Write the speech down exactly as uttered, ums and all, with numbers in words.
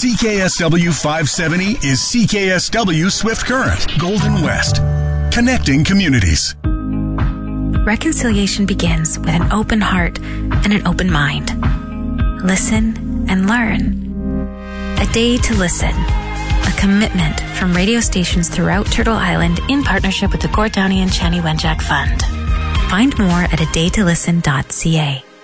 C K S W five seventy is C K S W Swift Current, Golden West. Connecting communities. Reconciliation begins with an open heart and an open mind. Listen and learn. A day to listen. A commitment from radio stations throughout Turtle Island in partnership with the Gord Downey and Chani Wenjack Fund. Find more at a day to listen dot c a.